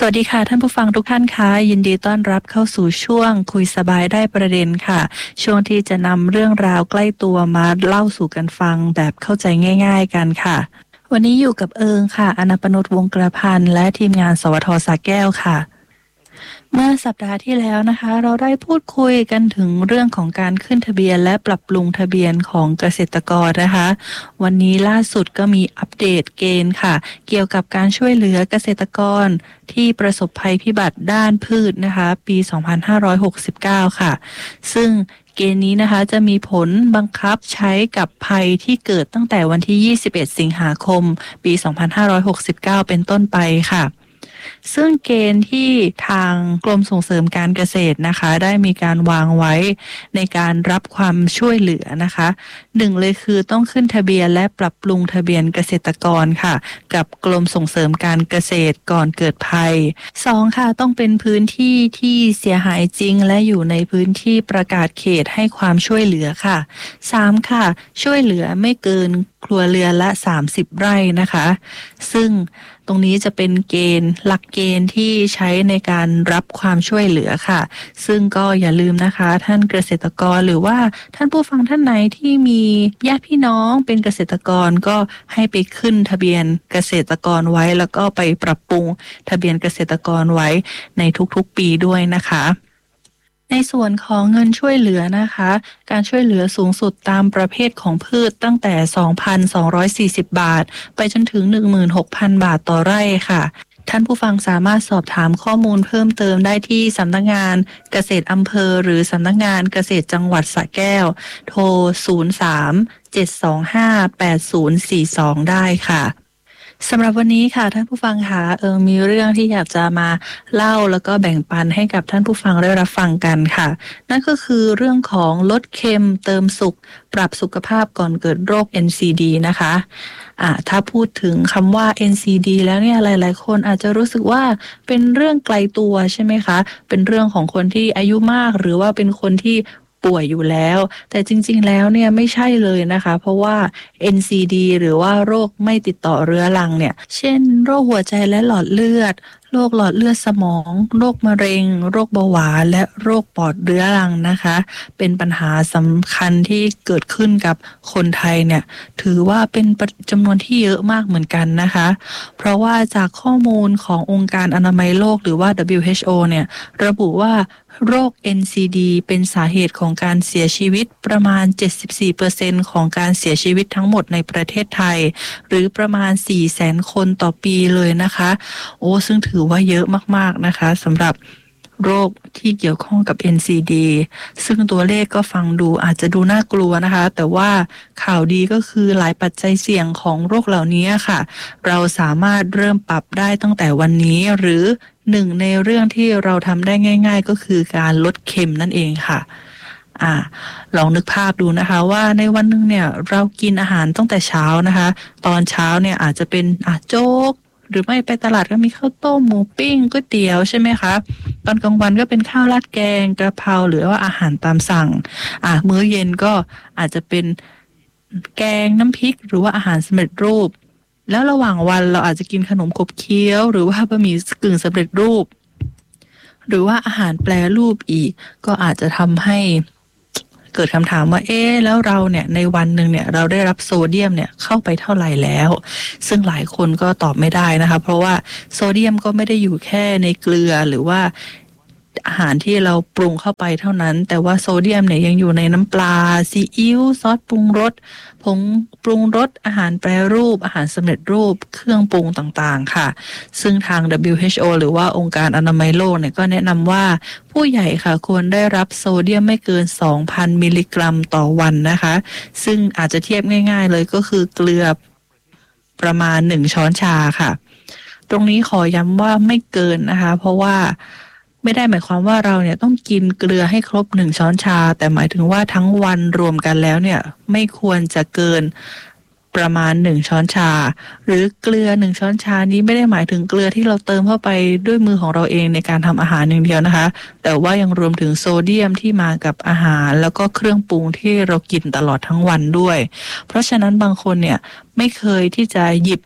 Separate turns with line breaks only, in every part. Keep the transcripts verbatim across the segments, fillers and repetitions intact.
สวัสดีค่ะท่านผู้ฟังทุกท่านค่ะยินดีต้อนรับเข้าสู่ช่วงคุยสบายได้ประเด็นค่ะช่วงที่จะนำเรื่องราวใกล้ตัวมาเล่าสู่กันฟังแบบเข้าใจง่ายๆกันค่ะวันนี้อยู่กับเอิงค่ะอนัปนุชวงศ์กระพันธ์และทีมงานสวทสระแก้วค่ะเมื่อสัปดาห์ที่แล้วนะคะเราได้พูดคุยกันถึงเรื่องของการขึ้นทะเบียนและปรับปรุงทะเบียนของเกษตรกรนะคะวันนี้ล่าสุดก็มีอัปเดตเกณฑ์ค่ะเกี่ยวกับการช่วยเหลือเกษตรกรที่ประสบภัยพิบัติด้านพืชนะคะปีสองพันห้าร้อยหกสิบเก้าค่ะซึ่งเกณฑ์นี้นะคะจะมีผลบังคับใช้กับภัยที่เกิดตั้งแต่วันที่ยี่สิบเอ็ดสิงหาคมปีสองพันห้าร้อยหกสิบเก้าเป็นต้นไปค่ะซึ่งเกณฑ์ที่ทางกรมส่งเสริมการเกษตรนะคะได้มีการวางไว้ในการรับความช่วยเหลือนะคะหนึ่งเลยคือต้องขึ้นทะเบียนและปรับปรุงทะเบียนเกษตรกรค่ะกับกรมส่งเสริมการเกษตรก่อนเกิดภัยสองค่ะต้องเป็นพื้นที่ที่เสียหายจริงและอยู่ในพื้นที่ประกาศเขตให้ความช่วยเหลือค่ะสามค่ะช่วยเหลือไม่เกินครัวเรือนละสามสิบไร่นะคะซึ่งตรงนี้จะเป็นเกณฑ์หลักเกณฑ์ที่ใช้ในการรับความช่วยเหลือค่ะซึ่งก็อย่าลืมนะคะท่านเกษตรกรหรือว่าท่านผู้ฟังท่านไหนที่มีญาติพี่น้องเป็นเกษตรกรก็ให้ไปขึ้นทะเบียนเกษตรกรไว้แล้วก็ไปปรับปรุงทะเบียนเกษตรกรไว้ในทุกๆปีด้วยนะคะในส่วนของเงินช่วยเหลือนะคะการช่วยเหลือสูงสุดตามประเภทของพืชตั้งแต่ สองพันสองร้อยสี่สิบ บาทไปจนถึง หนึ่งหมื่นหกพัน บาทต่อไร่ค่ะท่านผู้ฟังสามารถสอบถามข้อมูลเพิ่มเติมได้ที่สำนักงานเกษตรอำเภอหรือสำนักงานเกษตรจังหวัดสระแก้วโทรศูนย์ สาม เจ็ด สอง ห้า แปด ศูนย์ สี่ สองได้ค่ะสำหรับวันนี้ค่ะท่านผู้ฟังค่ะเออมีเรื่องที่อยากจะมาเล่าแล้วก็แบ่งปันให้กับท่านผู้ฟังได้รับฟังกันค่ะนั่นก็คือเรื่องของลดเค็มเติมสุขปรับสุขภาพก่อนเกิดโรค เอ็น ซี ดี นะคะอ่าถ้าพูดถึงคำว่า เอ็น ซี ดี แล้วเนี่ยหลายๆคนอาจจะรู้สึกว่าเป็นเรื่องไกลตัวใช่ไหมคะเป็นเรื่องของคนที่อายุมากหรือว่าเป็นคนที่ป่วยอยู่แล้วแต่จริงๆแล้วเนี่ยไม่ใช่เลยนะคะเพราะว่า เอ็น ซี ดี หรือว่าโรคไม่ติดต่อเรื้อรังเนี่ยเช่นโรคหัวใจและหลอดเลือดโรคหลอดเลือดสมองโรคมะเร็งโรคเบาหวานและโรคปอดเรื้อรังนะคะเป็นปัญหาสำคัญที่เกิดขึ้นกับคนไทยเนี่ยถือว่าเป็นจำนวนที่เยอะมากเหมือนกันนะคะเพราะว่าจากข้อมูลขององค์การอนามัยโลกหรือว่า ดับเบิลยู เอช โอ เนี่ยระบุว่าโรค เอ็น ซี ดี เป็นสาเหตุของการเสียชีวิตประมาณ เจ็ดสิบสี่เปอร์เซ็นต์ ของการเสียชีวิตทั้งหมดในประเทศไทยหรือประมาณ สี่แสน คนต่อปีเลยนะคะโอ้ซึ่งถือว่าเยอะมากๆนะคะสำหรับโรคที่เกี่ยวข้องกับ เอ็น ซี ดี ซึ่งตัวเลขก็ฟังดูอาจจะดูน่ากลัวนะคะแต่ว่าข่าวดีก็คือหลายปัจจัยเสี่ยงของโรคเหล่านี้ค่ะเราสามารถเริ่มปรับได้ตั้งแต่วันนี้หรือหนึ่งในเรื่องที่เราทำได้ง่ายๆก็คือการลดเค็มนั่นเองค่ะอ่าลองนึกภาพดูนะคะว่าในวันหนึ่งเนี่ยเรากินอาหารตั้งแต่เช้านะคะตอนเช้าเนี่ยอาจจะเป็นอ่ะโจ๊กหรือไม่ไปตลาดก็มีข้าวต้มหมูปิ้งก๋วยเตี๋ยวใช่ไหมคะตอนกลางวันก็เป็นข้าวราดแกงกระเพราหรือว่าอาหารตามสั่งอ่ะมื้อเย็นก็อาจจะเป็นแกงน้ำพริกหรือว่าอาหารสำเร็จรูปแล้วระหว่างวันเราอาจจะกินขนมขบเคี้ยวหรือว่าบะหมี่กึ่งสำเร็จรูปหรือว่าอาหารแปรรูปอีกก็อาจจะทำให้เกิดคำถามว่าเอ๊ะแล้วเราเนี่ยในวันหนึ่งเนี่ยเราได้รับโซเดียมเนี่ยเข้าไปเท่าไหร่แล้วซึ่งหลายคนก็ตอบไม่ได้นะคะเพราะว่าโซเดียมก็ไม่ได้อยู่แค่ในเกลือหรือว่าอาหารที่เราปรุงเข้าไปเท่านั้นแต่ว่าโซเดียมเนี่ยยังอยู่ในน้ำปลาซีอิ๊วซอสปรุงรสผงปรุงรสอาหารแปรรูปอาหารสำเร็จรูปเครื่องปรุงต่างๆค่ะซึ่งทาง ดับเบิลยู เอช โอ หรือว่าองค์การอนามัยโลกเนี่ยก็แนะนำว่าผู้ใหญ่ค่ะควรได้รับโซเดียมไม่เกิน สองพัน มิลลิกรัมต่อวันนะคะซึ่งอาจจะเทียบง่ายๆเลยก็คือเกลือประมาณหนึ่งช้อนชาค่ะตรงนี้ขอย้ำว่าไม่เกินนะคะเพราะว่าไม่ได้หมายความว่าเราเนี่ยต้องกินเกลือให้ครบหนึ่งช้อนชาแต่หมายถึงว่าทั้งวันรวมกันแล้วเนี่ยไม่ควรจะเกินประมาณหนึ่งช้อนชาหรือเกลือหนึ่งช้อนชานี้ไม่ได้หมายถึงเกลือที่เราเติมเข้าไปด้วยมือของเราเองในการทำอาหารอย่างเดียวนะคะแต่ว่ายังรวมถึงโซเดียมที่มากับอาหารแล้วก็เครื่องปรุงที่เรากินตลอดทั้งวันด้วยเพราะฉะนั้นบางคนเนี่ยไม่เคยที่จะหยิบ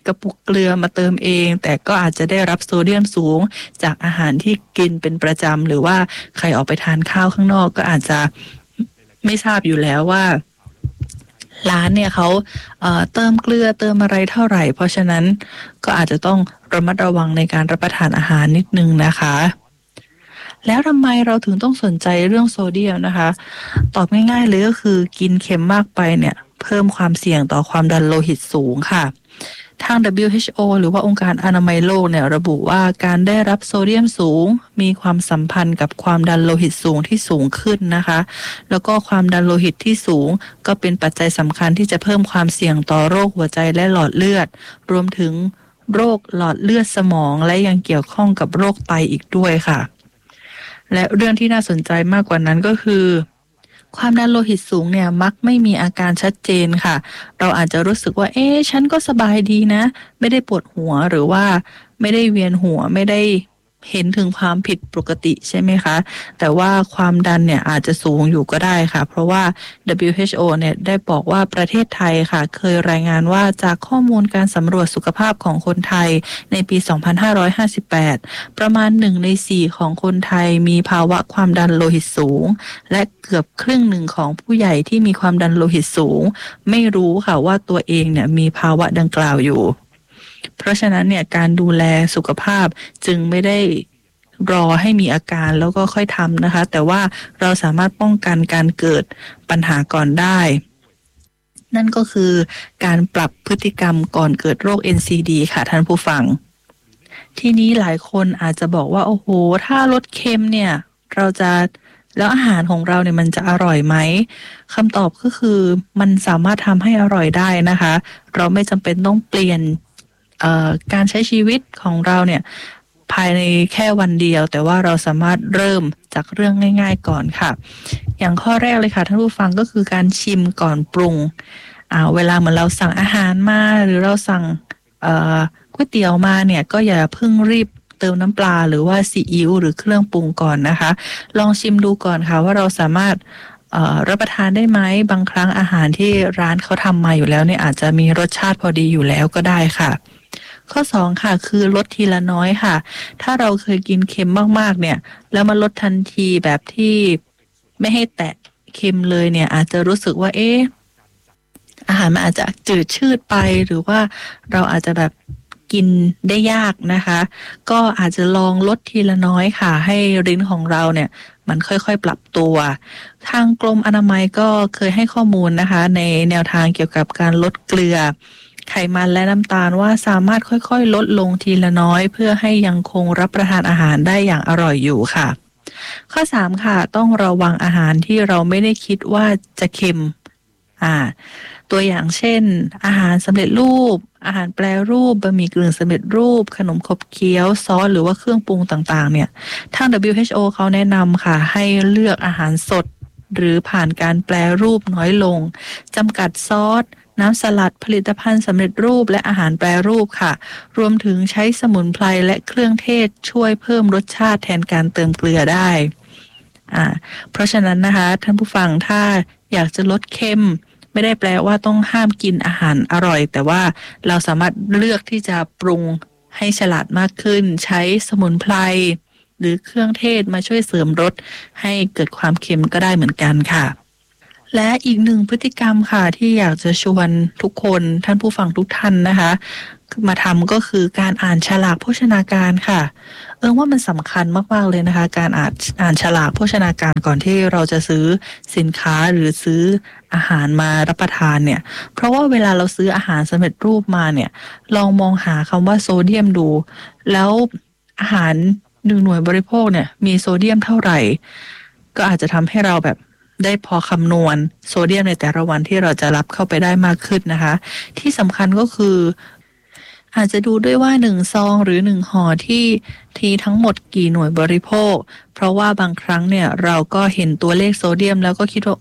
กระปุกเกลือมาเติมเองแต่ก็อาจจะได้รับโซเดียมสูงจากอาหารที่กินเป็นประจำหรือว่าใครออกไปทานข้าวข้างนอกก็อาจจะไม่ทราบอยู่แล้วว่าร้านเนี่ยเขาเอ่อเติมเกลือเติมอะไรเท่าไหร่เพราะฉะนั้นก็อาจจะต้องระมัดระวังในการรับประทานอาหารนิดนึงนะคะแล้วทำไมเราถึงต้องสนใจเรื่องโซเดียมนะคะตอบง่ายๆเลยก็คือกินเค็มมากไปเนี่ยเพิ่มความเสี่ยงต่อความดันโลหิตสูงค่ะทาง ดับเบิลยู เอช โอ หรือว่าองค์การอนามัยโลกเนี่ยระบุว่าการได้รับโซเดียมสูงมีความสัมพันธ์กับความดันโลหิตสูงที่สูงขึ้นนะคะแล้วก็ความดันโลหิตที่สูงก็เป็นปัจจัยสำคัญที่จะเพิ่มความเสี่ยงต่อโรคหัวใจและหลอดเลือดรวมถึงโรคหลอดเลือดสมองและยังเกี่ยวข้องกับโรคไตอีกด้วยค่ะและเรื่องที่น่าสนใจมากกว่านั้นก็คือความดันโลหิตสูงเนี่ยมักไม่มีอาการชัดเจนค่ะเราอาจจะรู้สึกว่าเอ๊ะฉันก็สบายดีนะไม่ได้ปวดหัวหรือว่าไม่ได้เวียนหัวไม่ได้เห็นถึงความผิดปกติใช่ไหมคะแต่ว่าความดันเนี่ยอาจจะสูงอยู่ก็ได้ค่ะเพราะว่า ดับเบิลยู เอช โอ เนี่ยได้บอกว่าประเทศไทยค่ะเคยรายงานว่าจากข้อมูลการสำรวจสุขภาพของคนไทยในปี สองพันห้าร้อยห้าสิบแปด ประมาณหนึ่งในสี่ของคนไทยมีภาวะความดันโลหิตสูงและเกือบครึ่งหนึ่งของผู้ใหญ่ที่มีความดันโลหิตสูงไม่รู้ค่ะว่าตัวเองเนี่ยมีภาวะดังกล่าวอยู่เพราะฉะนั้นเนี่ยการดูแลสุขภาพจึงไม่ได้รอให้มีอาการแล้วก็ค่อยทำนะคะแต่ว่าเราสามารถป้องกันการเกิดปัญหาก่อนได้นั่นก็คือการปรับพฤติกรรมก่อนเกิดโรค เอ็น ซี ดี ค่ะท่านผู้ฟังทีนี้หลายคนอาจจะบอกว่าโอ้โหถ้าลดเค็มเนี่ยเราจะแล้วอาหารของเราเนี่ยมันจะอร่อยไหมคำตอบก็คือมันสามารถทำให้อร่อยได้นะคะเราไม่จำเป็นต้องเปลี่ยนการใช้ชีวิตของเราเนี่ยภายในแค่วันเดียวแต่ว่าเราสามารถเริ่มจากเรื่องง่ายๆก่อนค่ะอย่างข้อแรกเลยค่ะท่านผู้ฟังก็คือการชิมก่อนปรุงอ่าเวลาเหมือนเราสั่งอาหารมาหรือเราสั่งเอ่อก๋วยเตี๋ยวมาเนี่ยก็อย่าเพิ่งรีบเติมน้ำปลาหรือว่าซีอิ๊วหรือเครื่องปรุงก่อนนะคะลองชิมดูก่อนค่ะว่าเราสามารถเอ่อรับประทานได้ไหมบางครั้งอาหารที่ร้านเขาทำมาอยู่แล้วเนี่ยอาจจะมีรสชาติพอดีอยู่แล้วก็ได้ค่ะข้อสองค่ะคือลดทีละน้อยค่ะถ้าเราเคยกินเค็มมากๆเนี่ยแล้วมาลดทันทีแบบที่ไม่ให้แตะเค็มเลยเนี่ยอาจจะรู้สึกว่าเอ๊ะอาหารมันอาจจะจืดชืดไปหรือว่าเราอาจจะแบบกินได้ยากนะคะก็อาจจะลองลดทีละน้อยค่ะให้ลิ้นของเราเนี่ยมันค่อยๆปรับตัวทางกรมอนามัยก็เคยให้ข้อมูลนะคะในแนวทางเกี่ยวกับการลดเกลือไขมันและน้ำตาลว่าสามารถค่อยๆลดลงทีละน้อยเพื่อให้ยังคงรับประทานอาหารได้อย่างอร่อยอยู่ค่ะข้อสามค่ะต้องระวังอาหารที่เราไม่ได้คิดว่าจะเค็มอ่าตัวอย่างเช่นอาหารสำเร็จรูปอาหารแปรรูปบะหมี่กึ่งสำเร็จรูปขนมขบเคี้ยวซอสหรือว่าเครื่องปรุงต่างๆเนี่ยทาง ดับเบิลยู เอช โอ เขาแนะนำค่ะให้เลือกอาหารสดหรือผ่านการแปรรูปน้อยลงจำกัดซอสน้ำสลัดผลิตภัณฑ์สำเร็จรูปและอาหารแปรรูปค่ะรวมถึงใช้สมุนไพรและเครื่องเทศช่วยเพิ่มรสชาติแทนการเติมเกลือได้อ่าเพราะฉะนั้นนะคะท่านผู้ฟังถ้าอยากจะลดเค็มไม่ได้แปลว่าต้องห้ามกินอาหารอร่อยแต่ว่าเราสามารถเลือกที่จะปรุงให้ฉลาดมากขึ้นใช้สมุนไพรหรือเครื่องเทศมาช่วยเสริมรสให้เกิดความเค็มก็ได้เหมือนกันค่ะและอีกหนึ่งพฤติกรรมค่ะที่อยากจะชวนทุกคนท่านผู้ฟังทุกท่านนะคะมาทำก็คือการอ่านฉลากโภชนาการค่ะเออว่ามันสำคัญมากๆเลยนะคะการอ่านอ่านฉลากโภชนาการก่อนที่เราจะซื้อสินค้าหรือซื้ออาหารมารับประทานเนี่ยเพราะว่าเวลาเราซื้ออาหารสำเร็จรูปมาเนี่ยลองมองหาคำว่าโซเดียมดูแล้วอาหารหนึ่งหน่วยบริโภคเนี่ยมีโซเดียมเท่าไหร่ก็อาจจะทำให้เราแบบได้พอคำนวณโซเดียมในแต่ละวันที่เราจะรับเข้าไปได้มากขึ้นนะคะที่สำคัญก็คืออาจจะดูด้วยว่าหนึ่งซองหรือหนึ่งห่อที่ทีทั้งหมดกี่หน่วยบริโภคเพราะว่าบางครั้งเนี่ยเราก็เห็นตัวเลขโซเดียมแล้วก็คิดว่าอุ๊ย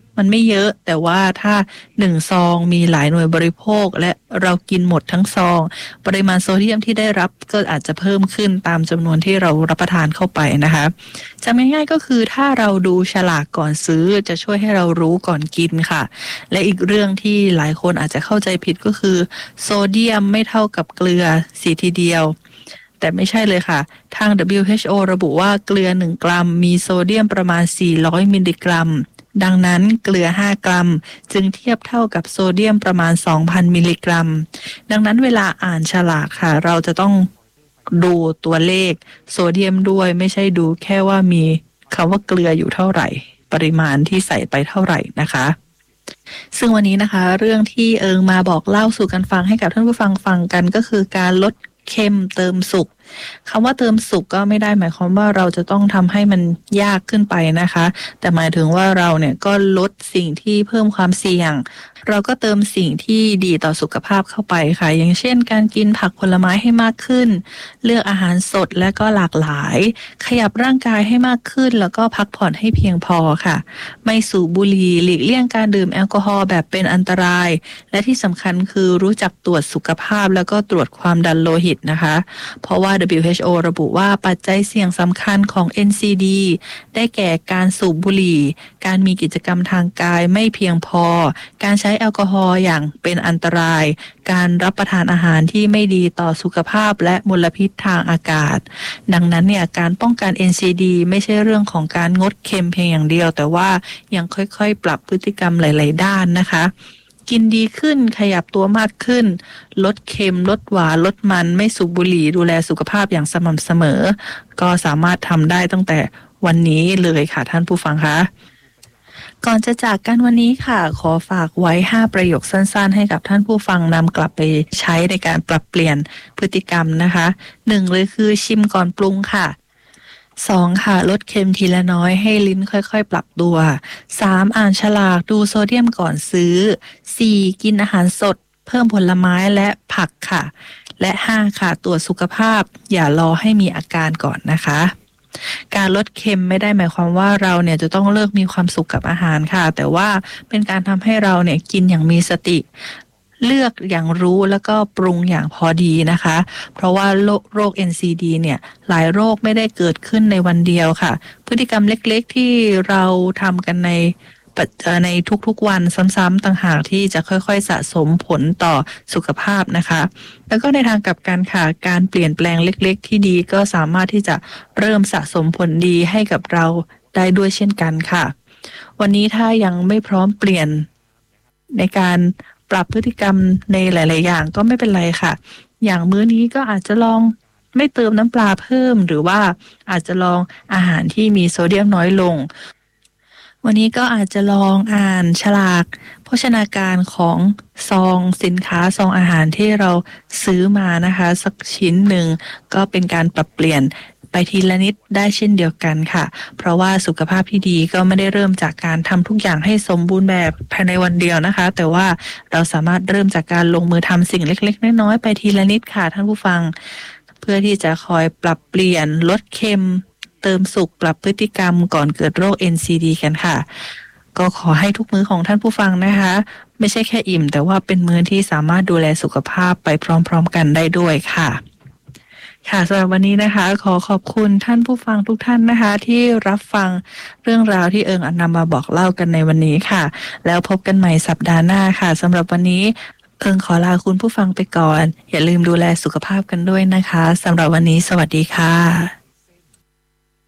มันไม่เยอะแต่ว่าถ้าหนึ่งซองมีหลายหน่วยบริโภคและเรากินหมดทั้งซองปริมาณโซเดียมที่ได้รับก็อาจจะเพิ่มขึ้นตามจำนวนที่เรารับประทานเข้าไปนะคะจำง่ายๆก็คือถ้าเราดูฉลากก่อนซื้อจะช่วยให้เรารู้ก่อนกินค่ะและอีกเรื่องที่หลายคนอาจจะเข้าใจผิดก็คือโซเดียมไม่เท่ากับเกลือสีทีเดียวแต่ไม่ใช่เลยค่ะทาง ดับเบิลยู เอช โอ ระบุว่าเกลือหนึ่งกรัมมีโซเดียมประมาณสี่ร้อยมิลลิกรัมดังนั้นเกลือห้ากรัมจึงเทียบเท่ากับโซเดียมประมาณ สองพัน มิลลิกรัมดังนั้นเวลาอ่านฉลากค่ะเราจะต้องดูตัวเลขโซเดียมด้วยไม่ใช่ดูแค่ว่ามีคำว่าเกลืออยู่เท่าไหร่ปริมาณที่ใส่ไปเท่าไหร่นะคะซึ่งวันนี้นะคะเรื่องที่เอิงมาบอกเล่าสู่กันฟังให้กับท่านผู้ฟังฟังกันก็คือการลดเค็มเติมสุกคำว่าเติมสุกก็ไม่ได้หมายความว่าเราจะต้องทำให้มันยากขึ้นไปนะคะแต่หมายถึงว่าเราเนี่ยก็ลดสิ่งที่เพิ่มความเสี่ยงเราก็เติมสิ่งที่ดีต่อสุขภาพเข้าไปค่ะอย่างเช่นการกินผักผลไม้ให้มากขึ้นเลือกอาหารสดและก็หลากหลายขยับร่างกายให้มากขึ้นแล้วก็พักผ่อนให้เพียงพอค่ะไม่สูบบุหรี่หลีกเลี่ยงการดื่มแอลกอฮอล์แบบเป็นอันตรายและที่สำคัญคือรู้จักตรวจสุขภาพแล้วก็ตรวจความดันโลหิตนะคะเพราะว่า ดับเบิลยู เอช โอ ระบุว่าปัจจัยเสี่ยงสำคัญของ เอ็น ซี ดี ได้แก่การสูบบุหรี่การมีกิจกรรมทางกายไม่เพียงพอการใช้แอลกอฮอล์อย่างเป็นอันตรายการรับประทานอาหารที่ไม่ดีต่อสุขภาพและมลพิษทางอากาศดังนั้นเนี่ยการป้องกัน เอ็น ซี ดี ไม่ใช่เรื่องของการงดเค็มเพียงอย่างเดียวแต่ว่ายังค่อยๆปรับพฤติกรรมหลายๆด้านนะคะกินดีขึ้นขยับตัวมากขึ้นลดเค็มลดหวานลดมันไม่สูบบุหรี่ดูแลสุขภาพอย่างสม่ำเสมอก็สามารถทำได้ตั้งแต่วันนี้เลยค่ะท่านผู้ฟังคะก่อนจะจากกันวันนี้ค่ะขอฝากไว้ห้าประโยคสั้นๆให้กับท่านผู้ฟังนำกลับไปใช้ในการปรับเปลี่ยนพฤติกรรมนะคะหนึ่งเลยคือชิมก่อนปรุงค่ะสองค่ะลดเค็มทีละน้อยให้ลิ้นค่อยๆปรับตัวสามอ่านฉลากดูโซเดียมก่อนซื้อสี่กินอาหารสดเพิ่มผลไม้และผักค่ะและห้าค่ะตรวจสุขภาพอย่ารอให้มีอาการก่อนนะคะการลดเค็มไม่ได้หมายความว่าเราเนี่ยจะต้องเลิกมีความสุขกับอาหารค่ะแต่ว่าเป็นการทำให้เราเนี่ยกินอย่างมีสติเลือกอย่างรู้แล้วก็ปรุงอย่างพอดีนะคะเพราะว่าโรคโรค เอ็น ซี ดี เนี่ยหลายโรคไม่ได้เกิดขึ้นในวันเดียวค่ะพฤติกรรมเล็กๆที่เราทำกันในในทุกๆวันซ้ำๆต่างหากที่จะค่อยๆสะสมผลต่อสุขภาพนะคะแล้วก็ในทางกลับกันค่ะการเปลี่ยนแปลงเล็กๆที่ดีก็สามารถที่จะเริ่มสะสมผลดีให้กับเราได้ด้วยเช่นกันค่ะวันนี้ถ้ายังไม่พร้อมเปลี่ยนในการปรับพฤติกรรมในหลายๆอย่างก็ไม่เป็นไรค่ะอย่างมื้อนี้ก็อาจจะลองไม่เติมน้ำปลาเพิ่มหรือว่าอาจจะลองอาหารที่มีโซเดียมน้อยลงวันนี้ก็อาจจะลองอ่านฉลากโภชนาการของซองสินค้าซองอาหารที่เราซื้อมานะคะสักชิ้นหนึ่งก็เป็นการปรับเปลี่ยนไปทีละนิดได้เช่นเดียวกันค่ะเพราะว่าสุขภาพที่ดีก็ไม่ได้เริ่มจากการทำทุกอย่างให้สมบูรณ์แบบภายในวันเดียวนะคะแต่ว่าเราสามารถเริ่มจากการลงมือทำสิ่งเล็กๆน้อยๆไปทีละนิดค่ะท่านผู้ฟังเพื่อที่จะคอยปรับเปลี่ยนลดเค็มเติมสุขปรับพฤติกรรมก่อนเกิดโรค เอ็น ซี ดี กันค่ะก็ขอให้ทุกมื้อของท่านผู้ฟังนะคะไม่ใช่แค่อิ่มแต่ว่าเป็นมื้อที่สามารถดูแลสุขภาพไปพร้อมๆกันได้ด้วยค่ะค่ะสำหรับวันนี้นะคะขอขอบคุณท่านผู้ฟังทุกท่านนะคะที่รับฟังเรื่องราวที่เอิงนำมาบอกเล่ากันในวันนี้ค่ะแล้วพบกันใหม่สัปดาห์หน้าค่ะสำหรับวันนี้เอิงขอลาคุณผู้ฟังไปก่อนอย่าลืมดูแลสุขภาพกันด้วยนะคะสำหรับวันนี้สวัสดีค่ะ